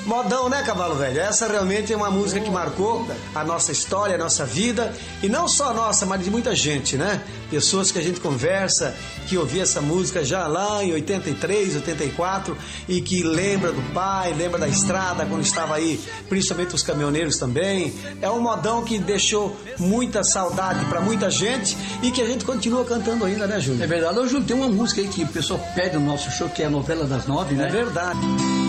Modão, né, Cavalo Velho? Essa realmente é uma música que marcou a nossa história, a nossa vida, e não só a nossa, mas de muita gente, né? Pessoas que a gente conversa, que ouvia essa música já lá em 83, 84, e que lembra do pai, lembra da estrada, quando estava aí, principalmente os caminhoneiros também. É um modão que deixou muita saudade para muita gente e que a gente continua cantando ainda, né, Júnior? É verdade. Eu juntei uma música aí que o pessoal pede no nosso show, que é a Novela das 9, né? É verdade.